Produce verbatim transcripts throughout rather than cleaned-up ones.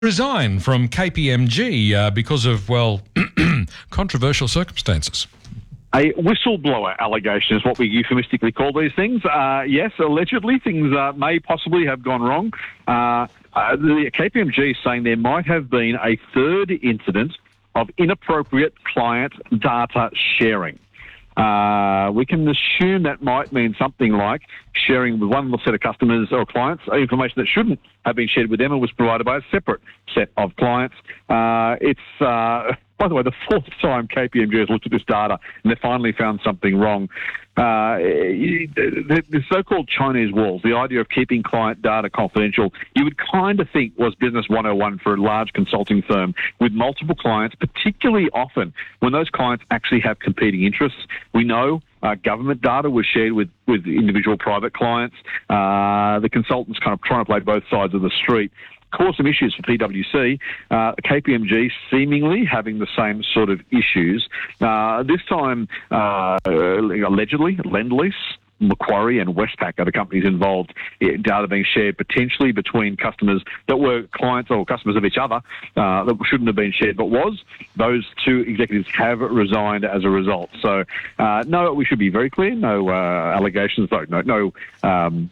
resign from K P M G uh, because of, well, controversial circumstances. A whistleblower allegation is what we euphemistically call these things. Uh, yes, allegedly things uh, may possibly have gone wrong. Uh, uh, the K P M G is saying there might have been a third incident of inappropriate client data sharing. Uh, we can assume that might mean something like sharing with one set of customers or clients information that shouldn't have been shared with them and was provided by a separate set of clients. Uh, it's, uh, by the way, the fourth time K P M G has looked at this data and they finally found something wrong. Uh, the, the so-called Chinese walls, the idea of keeping client data confidential, you would kind of think was business one oh one for a large consulting firm with multiple clients, particularly often when those clients actually have competing interests. We know uh, government data was shared with, with individual private clients. Uh, the consultants kind of trying to play both sides of the street. Caused some issues for P W C. Uh, K P M G seemingly having the same sort of issues. Uh, this time, uh, allegedly, Lendlease, Macquarie and Westpac are the companies involved. Data being shared potentially between customers that were clients or customers of each other uh, that shouldn't have been shared, but was. Those two executives have resigned as a result. So, uh, no, we should be very clear. No uh, allegations, though. No, no um,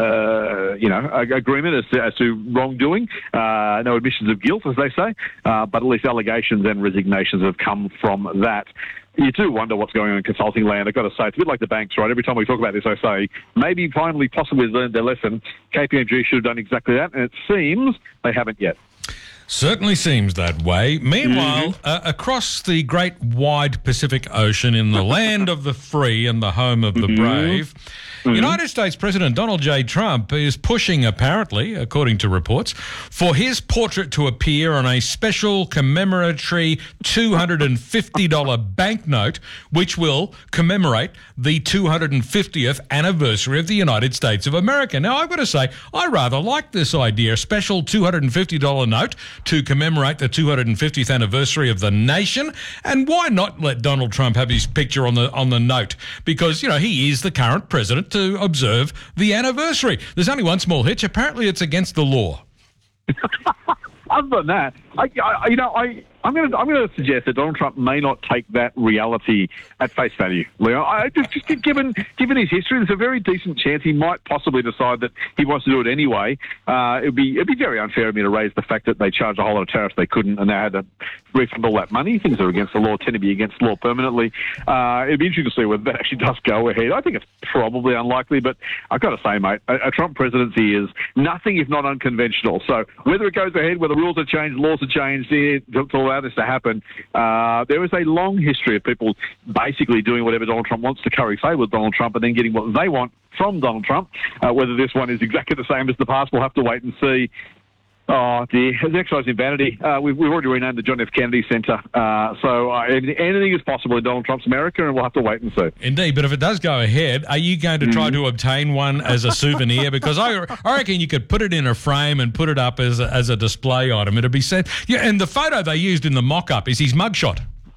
uh, you know, agreement as to, as to wrongdoing. Uh, no admissions of guilt, as they say. Uh, but at least allegations and resignations have come from that. You do wonder what's going on in consulting land. I've got to say, it's a bit like the banks, right? Every time we talk about this, I say, maybe finally, possibly learned their lesson. K P M G should have done exactly that, and it seems they haven't yet. Certainly seems that way. Meanwhile, mm-hmm. uh, across the great wide Pacific Ocean, in the land of the free and the home of the mm-hmm. brave, mm-hmm. United States President Donald J. Trump is pushing, apparently, according to reports, for his portrait to appear on a special commemoratory two hundred fifty dollars banknote, which will commemorate the two hundred fiftieth anniversary of the United States of America. Now, I've got to say, I rather like this idea, a special two hundred fifty dollars note to commemorate the two hundred fiftieth anniversary of the nation. And why not let Donald Trump have his picture on the on the note? Because, you know, he is the current president to observe the anniversary. There's only one small hitch. Apparently it's against the law. Other than that, I, I, you know, I, I'm going to I'm going to suggest that Donald Trump may not take that reality at face value, Leo. I, just, just given given his history, there's a very decent chance he might possibly decide that he wants to do it anyway. Uh, it'd be it'd be very unfair of me to raise the fact that they charged a whole lot of tariffs they couldn't, and they had to refund all that money. Things that are against the law tend to be against the law permanently. Uh, it'd be interesting to see whether that actually does go ahead. I think it's probably unlikely, but I've got to say, mate, a, a Trump presidency is nothing if not unconventional. So whether it goes ahead, whether rules are changed, laws are changed to, to allow this to happen, uh, there is a long history of people basically doing whatever Donald Trump wants to curry favour with Donald Trump and then getting what they want from Donald Trump. Uh, whether this one is exactly the same as the past, we'll have to wait and see. Oh, dear. It's an exercise in vanity. Uh, we've, we've already renamed the John F. Kennedy Centre. Uh, so uh, anything is possible in Donald Trump's America, and we'll have to wait and see. Indeed, but if it does go ahead, are you going to try mm. to obtain one as a souvenir? Because I, I reckon you could put it in a frame and put it up as a, as a display item. It'd be said. Yeah, and the photo they used in the mock-up is his mugshot.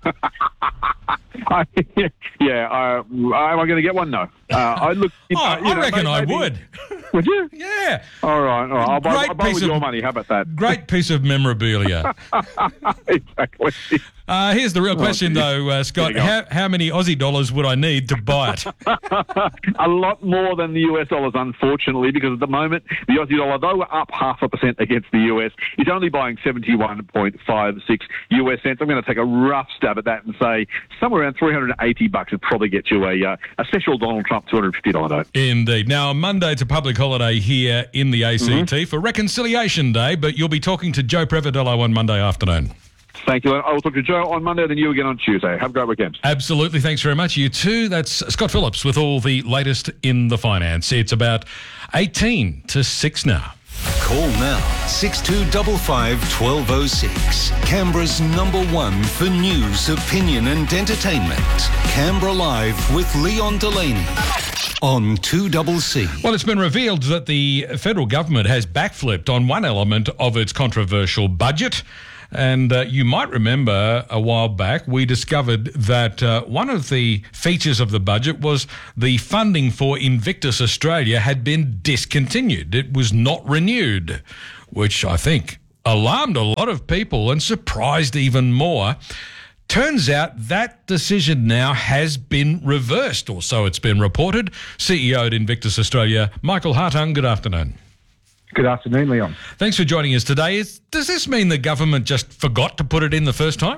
I, yeah, uh, am I going to get one? No. Uh, I look. Oh, uh, I know, reckon maybe, I would. Would you? Yeah. All right. All right. I'll buy, I'll buy with of, your money. How about that? Great piece of memorabilia. Exactly. Uh, here's the real question, oh, though, uh, Scott. How, how many Aussie dollars would I need to buy it? A lot more than the U S dollars, unfortunately, because at the moment, the Aussie dollar, though we're up half a percent against the U S, is only buying seventy-one point five six U S cents. I'm going to take a rough stab at that and say somewhere around three hundred eighty bucks would probably get you a, uh, a special Donald Trump two hundred fifty dollars note. Indeed. Now, Monday, it's a public holiday here in the A C T mm-hmm. for Reconciliation Day, but you'll be talking to Joe Prevedello on Monday afternoon. Thank you. I will talk to Joe on Monday, then you again on Tuesday. Have a great weekend. Absolutely. Thanks very much. You too. That's Scott Phillips with all the latest in the finance. It's about eighteen to six now. Call now, six two five five, one two oh six. Canberra's number one for news, opinion and entertainment. Canberra Live with Leon Delaney on two C C. Well, it's been revealed that the federal government has backflipped on one element of its controversial budget. And uh, you might remember a while back we discovered that uh, one of the features of the budget was the funding for Invictus Australia had been discontinued. It was not renewed, which I think alarmed a lot of people and surprised even more. Turns out that decision now has been reversed, or so it's been reported. C E O at Invictus Australia, Michael Hartung, good afternoon. Good afternoon, Leon. Thanks for joining us today. Is, does this mean the government just forgot to put it in the first time?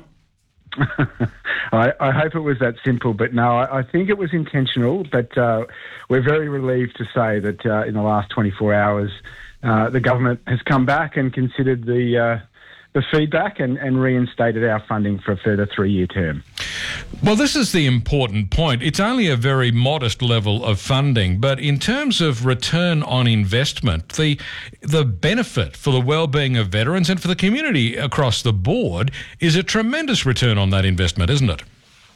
I, I hope it was that simple, but no, I, I think it was intentional. But uh, we're very relieved to say that uh, in the last twenty-four hours, uh, the government has come back and considered the uh, the feedback and, and reinstated our funding for a further three-year term. Well, this is the important point. It's only a very modest level of funding, but in terms of return on investment, the the benefit for the well-being of veterans and for the community across the board is a tremendous return on that investment, isn't it?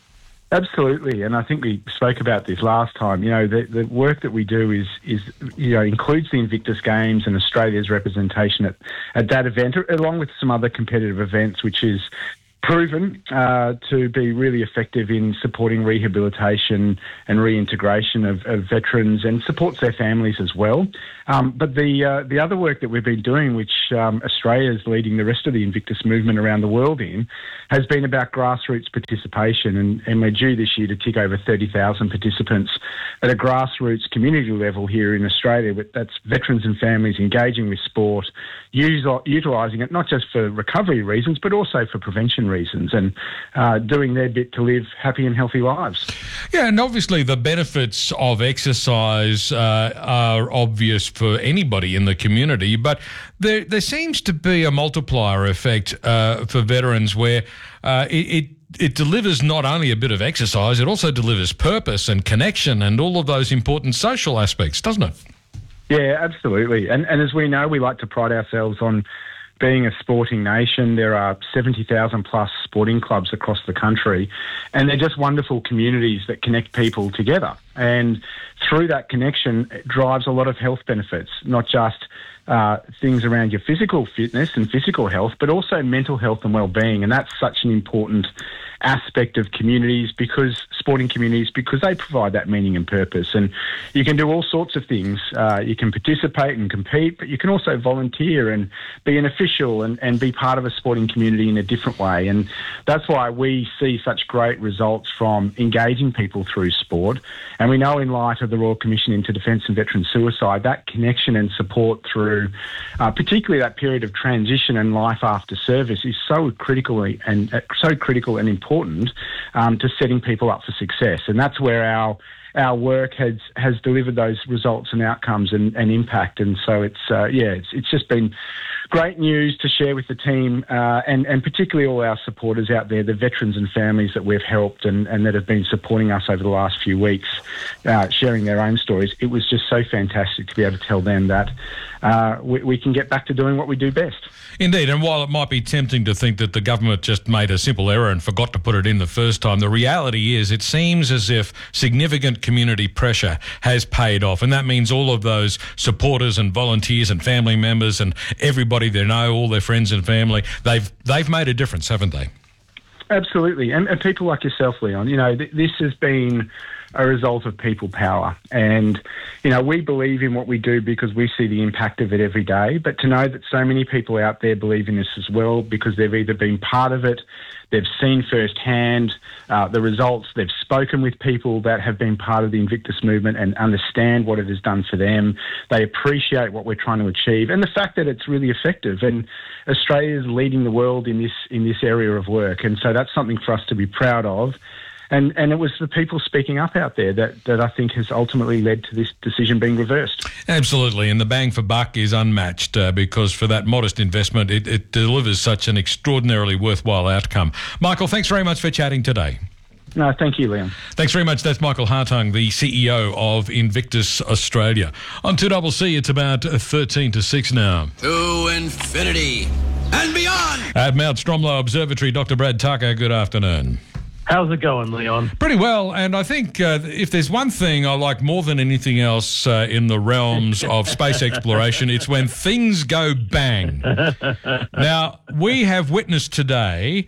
Absolutely, and I think we spoke about this last time. You know, the, the work that we do is, is you know, includes the Invictus Games and Australia's representation at, at that event, along with some other competitive events, which is proven uh, to be really effective in supporting rehabilitation and reintegration of, of veterans and supports their families as well. Um, but the uh, the other work that we've been doing, which um, Australia is leading the rest of the Invictus movement around the world in, has been about grassroots participation. And, and we're due this year to tick over thirty thousand participants at a grassroots community level here in Australia. But that's veterans and families engaging with sport, use, utilising it not just for recovery reasons, but also for prevention reasons, and uh, doing their bit to live happy and healthy lives. Yeah, and obviously the benefits of exercise uh, are obvious for anybody in the community, but there there seems to be a multiplier effect uh, for veterans where uh, it, it it delivers not only a bit of exercise, it also delivers purpose and connection and all of those important social aspects, doesn't it? Yeah, absolutely. And and as we know, we like to pride ourselves on being a sporting nation. There are seventy thousand plus sporting clubs across the country, and they're just wonderful communities that connect people together. And through that connection, it drives a lot of health benefits, not just uh, things around your physical fitness and physical health, but also mental health and well-being. And that's such an important aspect of communities, because sporting communities, because they provide that meaning and purpose. And you can do all sorts of things. Uh, you can participate and compete, but you can also volunteer and be an official and, and be part of a sporting community in a different way. And that's why we see such great results from engaging people through sport. And we know, in light of the Royal Commission into Defence and Veteran Suicide, that connection and support through uh, particularly that period of transition and life after service is so critical and uh, so critical and important important um, to setting people up for success. And that's where our our work has has delivered those results and outcomes and, and impact. And so it's uh, yeah, it's it's just been great news to share with the team uh, and and particularly all our supporters out there, the veterans and families that we've helped and, and that have been supporting us over the last few weeks, uh, sharing their own stories. It was just so fantastic to be able to tell them that uh, we, we can get back to doing what we do best. Indeed, and while it might be tempting to think that the government just made a simple error and forgot to put it in the first time, the reality is it seems as if significant community pressure has paid off, and that means all of those supporters and volunteers and family members and everybody they know, all their friends and family, they've they've made a difference, haven't they? Absolutely, and, and people like yourself, Leon, you know, th- this has been a result of people power. And, you know, we believe in what we do because we see the impact of it every day. But to know that so many people out there believe in this as well because they've either been part of it, they've seen firsthand uh, the results, they've spoken with people that have been part of the Invictus movement and understand what it has done for them. They appreciate what we're trying to achieve and the fact that it's really effective. And Australia is leading the world in this in this area of work. And so that's something for us to be proud of. And and it was the people speaking up out there that, that I think has ultimately led to this decision being reversed. Absolutely, and the bang for buck is unmatched uh, because for that modest investment, it, it delivers such an extraordinarily worthwhile outcome. Michael, thanks very much for chatting today. No, thank you, Liam. Thanks very much. That's Michael Hartung, the C E O of Invictus Australia. On two C C, it's about thirteen to six now. To infinity and beyond. At Mount Stromlo Observatory, Doctor Brad Tucker, good afternoon. How's it going, Leon? Pretty well, and I think uh, if there's one thing I like more than anything else uh, in the realms of space exploration, it's when things go bang. Now, we have witnessed today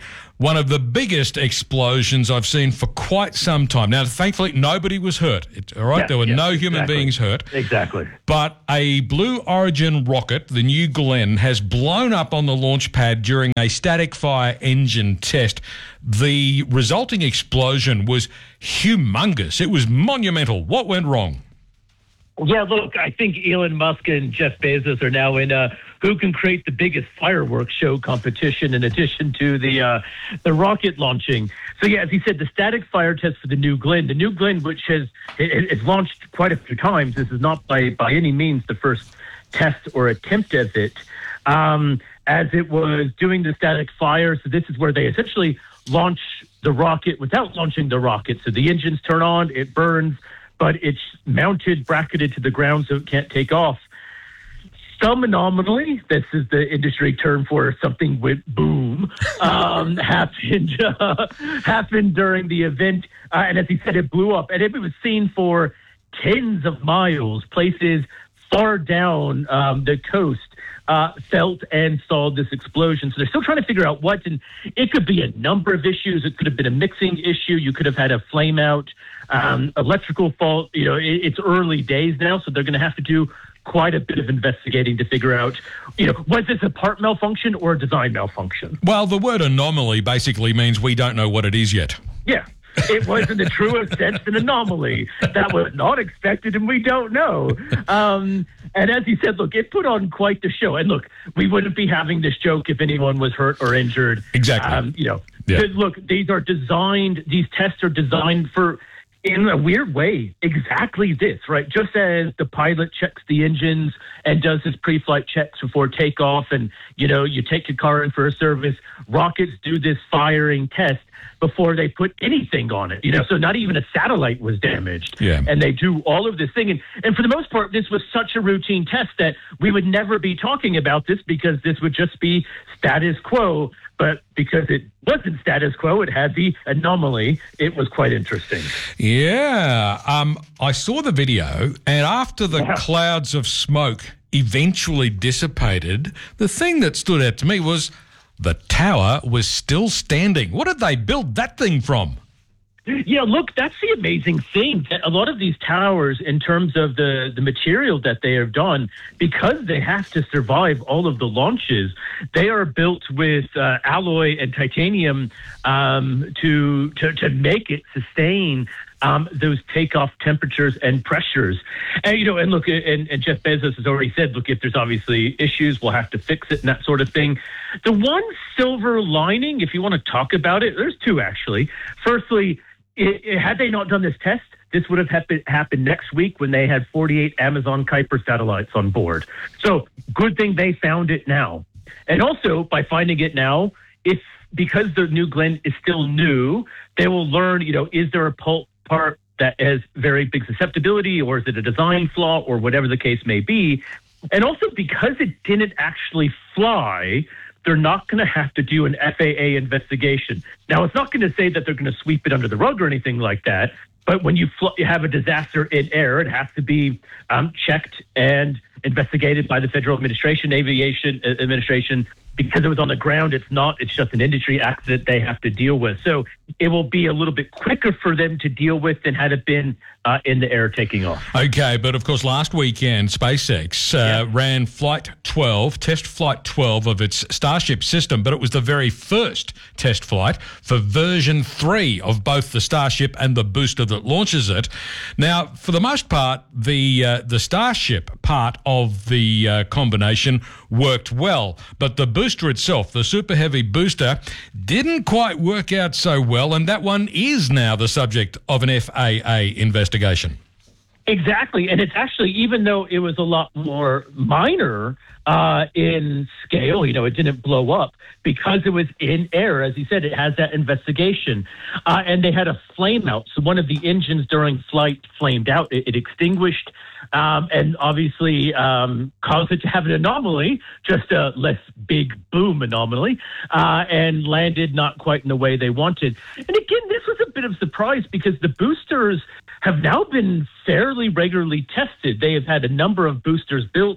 one of the biggest explosions I've seen for quite some time. Now, thankfully, nobody was hurt. It, all right, Yeah, there were yeah, no human exactly. beings hurt. Exactly. But a Blue Origin rocket, the New Glenn, has blown up on the launch pad during a static fire engine test. The resulting explosion was humongous. It was monumental. What went wrong? Yeah, look, I think Elon Musk and Jeff Bezos are now in a who can create the biggest fireworks show competition in addition to the uh, the rocket launching. So, yeah, as he said, the static fire test for the New Glenn, the New Glenn, which has it, it's launched quite a few times. This is not by, by any means the first test or attempt of it. Um, as it was doing the static fire, so this is where they essentially launch the rocket without launching the rocket. So the engines turn on, it burns, but it's mounted, bracketed to the ground so it can't take off. Some anomaly, this is the industry term for something with boom, um, happened uh, happened during the event. Uh, and as he said, it blew up. And it was seen for tens of miles, places far down um, the coast. Uh, felt and saw this explosion. So they're still trying to figure out what, and it could be a number of issues. It could have been a mixing issue. You could have had a flame out, um, electrical fault. You know, it, it's early days now, so they're going to have to do quite a bit of investigating to figure out, you know, was this a part malfunction or a design malfunction? Well, the word anomaly basically means we don't know what it is yet. Yeah. It was, in the truest sense, an anomaly that was not expected, and we don't know. Um, and as he said, look, it put on quite the show. And look, we wouldn't be having this joke if anyone was hurt or injured. Exactly. Um, you know, Yeah. look, these are designed, these tests are designed for, in a weird way, exactly this, right? Just as the pilot checks the engines and does his pre-flight checks before takeoff, and, you know, you take your car in for a service, rockets do this firing test before they put anything on it, you know, so not even a satellite was damaged. Yeah. And they do all of this thing. And, and for the most part, this was such a routine test that we would never be talking about this because this would just be status quo. But because it wasn't status quo, it had the anomaly. It was quite interesting. Yeah. Um, I saw the video, and after the Yeah. clouds of smoke eventually dissipated, the thing that stood out to me was the tower was still standing. What did they build that thing from? Yeah, look, that's the amazing thing. That a lot of these towers, in terms of the, the material that they have done, because they have to survive all of the launches, they are built with uh, alloy and titanium um, to, to to make it sustain um, those takeoff temperatures and pressures. And, you know, and look, and, and Jeff Bezos has already said, look, if there's obviously issues, we'll have to fix it and that sort of thing. The one silver lining, if you want to talk about it, there's two actually. Firstly, It, it, had they not done this test, this would have happen, happened next week when they had forty-eight Amazon Kuiper satellites on board. So good thing they found it now. And also, by finding it now, if because the New Glenn is still new, they will learn, you know, is there a pulp part that has very big susceptibility, or is it a design flaw, or whatever the case may be. And also, because it didn't actually fly, they're not going to have to do an F A A investigation. Now, it's not going to say that they're going to sweep it under the rug or anything like that, but when you, fl- you have a disaster in air, it has to be um, checked and investigated by the Federal Administration, Aviation uh, Administration. Because it was on the ground, it's not, it's just an industry accident they have to deal with. So it will be a little bit quicker for them to deal with than had it been uh, in the air taking off. Okay, but of course, last weekend, SpaceX uh, Yeah. ran Flight twelve, Test Flight twelve of its Starship system, but it was the very first test flight for version three of both the Starship and the booster that launches it. Now, for the most part, the uh, the Starship part of the uh, combination worked well, but the booster itself, the Super Heavy booster, didn't quite work out so well, and that one is now the subject of an F A A investigation. Exactly. And it's actually, even though it was a lot more minor uh, in scale, you know, it didn't blow up because it was in air. As you said, it has that investigation. Uh, and they had a flame out. So one of the engines during flight flamed out. It, it extinguished um, and obviously um, caused it to have an anomaly, just a less big boom anomaly, uh, and landed not quite in the way they wanted. And again, this was a bit of a surprise because the boosters have now been fairly regularly tested. They have had a number of boosters built.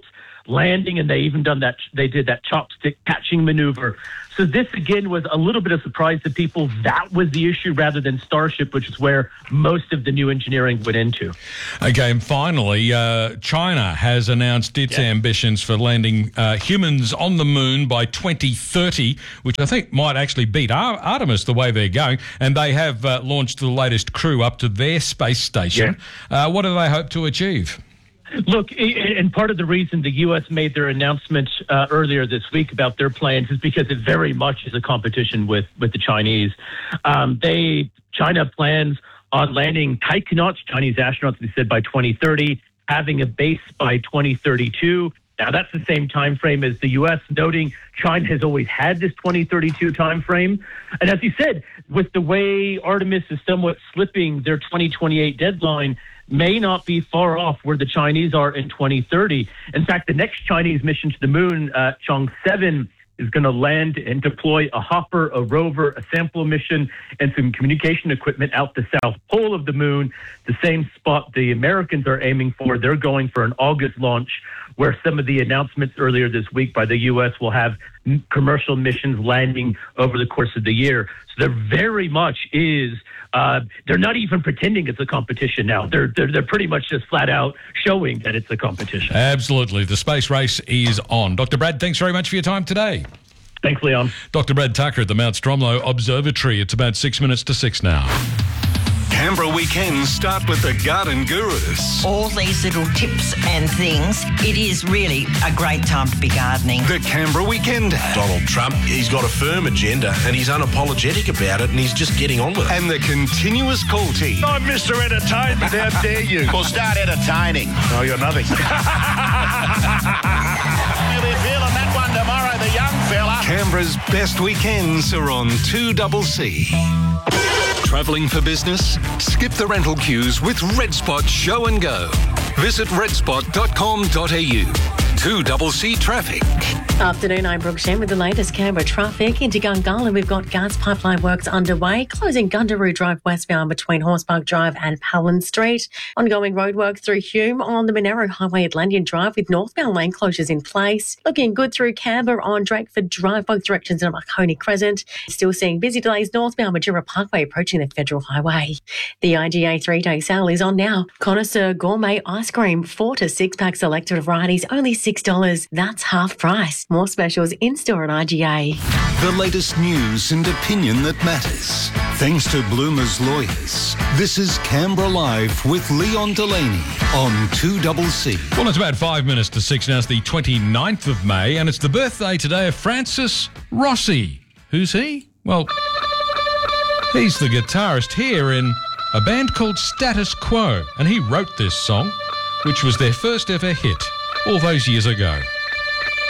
landing, and they even done that. They did that chopstick catching maneuver. So this, again, was a little bit of surprise to people. That was the issue rather than Starship, which is where most of the new engineering went into. Okay, and finally, uh, China has announced its Yeah. ambitions for landing uh, humans on the moon by twenty thirty, which I think might actually beat Ar- Artemis the way they're going. And they have uh, launched the latest crew up to their space station. Uh, what do they hope to achieve? Look, and part of the reason the U S made their announcement uh, earlier this week about their plans is because it very much is a competition with, with the Chinese. Um, they China plans on landing taikonauts, Chinese astronauts, they said, by twenty thirty, having a base by twenty thirty-two. Now, that's the same time frame as the U S, noting China has always had this twenty thirty-two time frame. And as you said, with the way Artemis is somewhat slipping their twenty twenty-eight deadline, may not be far off where the Chinese are in twenty thirty. In fact, the next Chinese mission to the moon, uh, Chang'e seven, is going to land and deploy a hopper, a rover, a sample mission, and some communication equipment out the south pole of the moon, the same spot the Americans are aiming for. They're going for an August launch, where some of the announcements earlier this week by the U S will have m- commercial missions landing over the course of the year. So there very much is, uh, they're not even pretending it's a competition now. They're, they're, they're pretty much just flat out showing that it's a competition. Absolutely. The space race is on. Doctor Brad, thanks very much for your time today. Thanks, Leon. Doctor Brad Tucker at the Mount Stromlo Observatory. It's about six minutes to six now. Canberra weekends start with the Garden Gurus. All these little tips and things, it is really a great time to be gardening. The Canberra Weekend. Donald Trump, he's got a firm agenda and he's unapologetic about it and he's just getting on with it. And the continuous call team. I'm Mister Entertainment, how dare you? Well, start entertaining. Oh, you're nothing. You'll be feeling that one tomorrow, the young fella. Canberra's best weekends are on two C C. Travelling for business? Skip the rental queues with Red Spot Show and Go. Visit red spot dot com dot a u. two C C traffic. Afternoon, I'm Brooke Shen with the latest Canberra traffic. Into Gungahlin, we've got gas pipeline works underway, closing Gundaroo Drive westbound between Horsepark Drive and Palin Street. Ongoing roadworks through Hume on the Monaro Highway at Lanyon Drive with northbound lane closures in place. Looking good through Canberra on Drakeford Drive, both directions in Marconi Crescent. Still seeing busy delays northbound Majura Parkway approaching the Federal Highway. The I G A three-day sale is on now. Connoisseur Gourmet Ice Cream, four to six pack selected varieties, only six dollars. That's half price. More specials in-store at I G A. The latest news and opinion that matters. Thanks to Bloomer's Lawyers. This is Canberra Live with Leon Delaney on two C C. Well, it's about five minutes to six now. It's the twenty-ninth of May, and it's the birthday today of Francis Rossi. Who's he? Well, he's the guitarist here in a band called Status Quo, and he wrote this song, which was their first ever hit all those years ago.